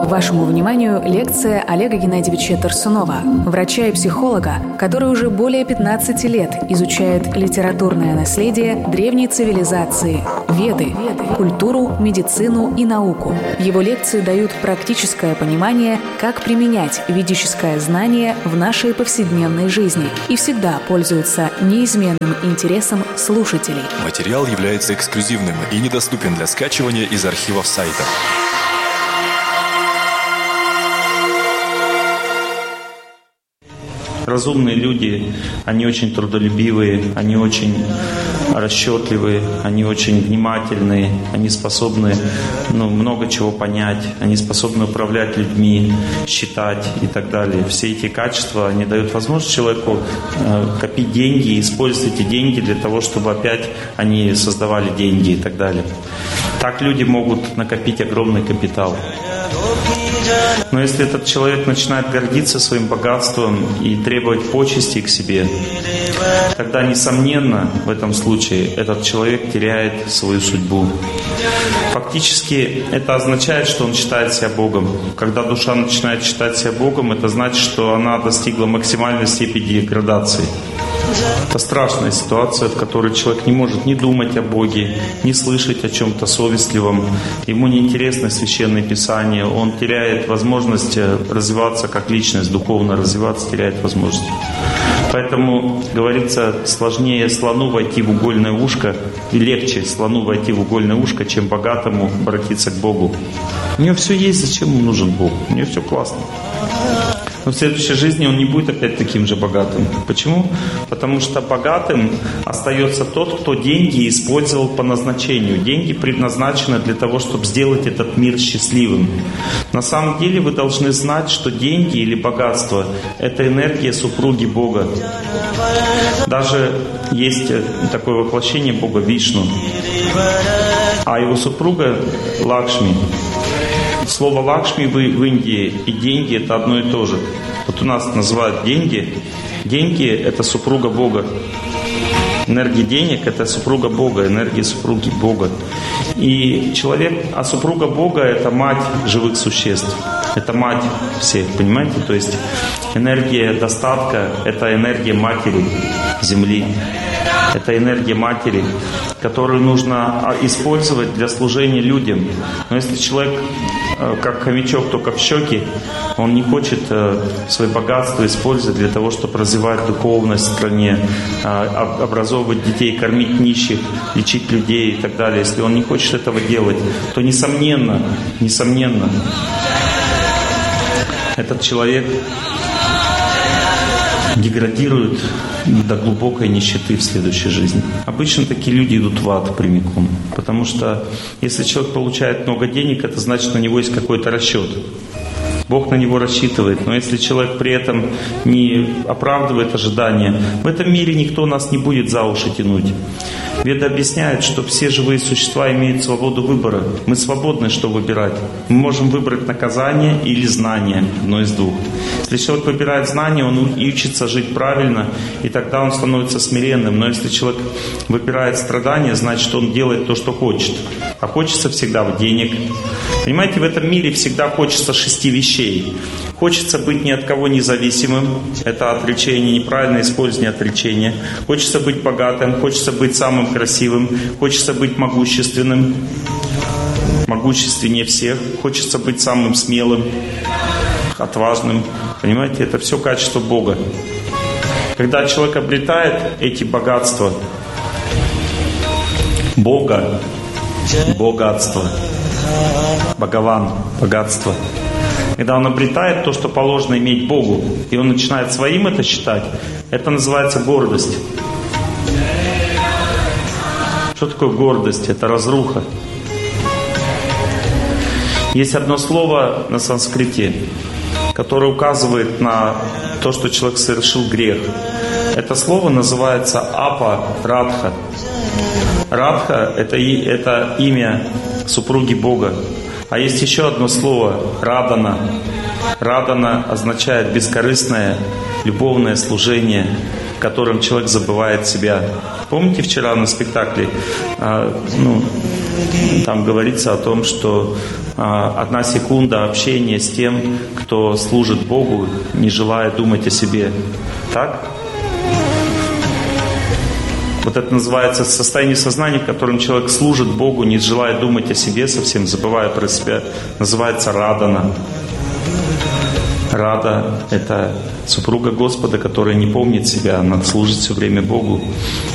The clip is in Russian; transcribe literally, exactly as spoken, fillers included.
Вашему вниманию лекция Олега Геннадьевича Тарсунова, врача и психолога, который уже более пятнадцати лет изучает литературное наследие древней цивилизации, веды, культуру, медицину и науку. Его лекции дают практическое понимание, как применять ведическое знание в нашей повседневной жизни и всегда пользуются неизменным интересом слушателей. Материал является эксклюзивным и недоступен для скачивания из архивов сайта. Разумные люди, они очень трудолюбивые, они очень расчетливые, они очень внимательные, они способны ну, много чего понять, они способны управлять людьми, считать и так далее. Все эти качества, они дают возможность человеку э, копить деньги и использовать эти деньги для того, чтобы опять они создавали деньги и так далее. Так люди могут накопить огромный капитал. Но если этот человек начинает гордиться своим богатством и требовать почестей к себе, тогда, несомненно, в этом случае этот человек теряет свою судьбу. Фактически это означает, что он считает себя Богом. Когда душа начинает считать себя Богом, это значит, что она достигла максимальной степени деградации. Это страшная ситуация, в которой человек не может ни думать о Боге, ни слышать о чем-то совестливом. Ему неинтересно Священное Писание. Он теряет возможность развиваться как личность, духовно развиваться, теряет возможность. Поэтому, говорится, сложнее слону войти в угольное ушко, и легче слону войти в угольное ушко, чем богатому обратиться к Богу. У него все есть, зачем ему нужен Бог? У него все классно. Но в следующей жизни он не будет опять таким же богатым. Почему? Потому что богатым остается тот, кто деньги использовал по назначению. Деньги предназначены для того, чтобы сделать этот мир счастливым. На самом деле вы должны знать, что деньги или богатство – это энергия супруги Бога. Даже есть такое воплощение Бога Вишну, а его супруга Лакшми. Слово «Лакшми» в Индии и деньги – это одно и то же. Вот у нас называют деньги. Деньги – это супруга Бога. Энергия денег – это супруга Бога, энергия супруги Бога. И человек, а супруга Бога – это мать живых существ. Это мать всех, понимаете? То есть энергия достатка – это энергия матери Земли. Это энергия матери, которую нужно использовать для служения людям. Но если человек, как хомячок, только в щеки, он не хочет свое богатство использовать для того, чтобы развивать духовность в стране, образовывать детей, кормить нищих, лечить людей и так далее. Если он не хочет этого делать, то несомненно, несомненно, этот человек деградирует до глубокой нищеты в следующей жизни. Обычно такие люди идут в ад прямиком. Потому что если человек получает много денег, это значит, у него есть какой-то расчет. Бог на него рассчитывает. Но если человек при этом не оправдывает ожидания, в этом мире никто нас не будет за уши тянуть. Веды объясняют, что все живые существа имеют свободу выбора. Мы свободны, что выбирать. Мы можем выбрать наказание или знание, одно из двух. Если человек выбирает знание, он учится жить правильно, и тогда он становится смиренным. Но если человек выбирает страдания, значит, он делает то, что хочет. А хочется всегда денег. Понимаете, в этом мире всегда хочется шести вещей. Хочется быть ни от кого независимым. Это отречение, неправильное использование отречения. Хочется быть богатым, хочется быть самым красивым, хочется быть могущественным, могущественнее всех. Хочется быть самым смелым, отважным. Понимаете, это все качество Бога. Когда человек обретает эти богатства, Бога, богатство, Бхагаван, богатство. Когда он обретает то, что положено иметь Богу, и он начинает своим это считать, это называется гордость. Что такое гордость? Это разруха. Есть одно слово на санскрите, которое указывает на то, что человек совершил грех. Это слово называется апа-радха. Радха – это, это имя супруги Бога. А есть еще одно слово – радана. Радана означает бескорыстное, любовное служение, в котором человек забывает себя. Помните, вчера на спектакле, а, ну, Там говорится о том, что а, одна секунда общения с тем, кто служит Богу, не желая думать о себе. Так? Вот это называется состояние сознания, в котором человек служит Богу, не желая думать о себе совсем, забывая про себя. Называется радана. Рада — это супруга Господа, которая не помнит себя, она служит все время Богу.